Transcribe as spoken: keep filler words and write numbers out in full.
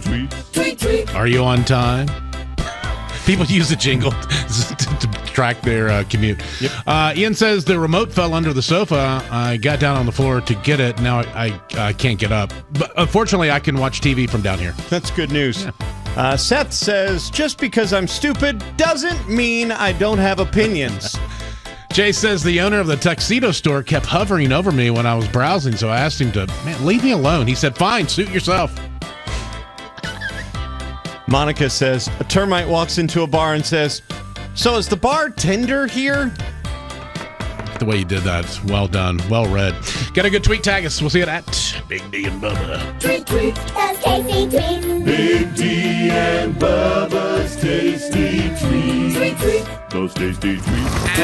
tweets. Tweet, tweet. Are you on time? People use the jingle to, to track their uh, commute. Yep. Uh, Ian says the remote fell under the sofa. I got down on the floor to get it. Now I, I, I can't get up. But unfortunately, I can watch T V from down here. That's good news. Yeah. Uh, Seth says, just because I'm stupid doesn't mean I don't have opinions. Jay says the owner of the tuxedo store kept hovering over me when I was browsing, so I asked him to, man, leave me alone. He said, fine, suit yourself. Monica says, a termite walks into a bar and says, so is the bartender here? The way you did that, well done, well read. Get a good tweet, tag us. We'll see it at Big D and Bubba. Tweet, tweet. Those tasty tweets. Big D and Bubba's tasty treats. Tweet, tweet. Those tasty tweets.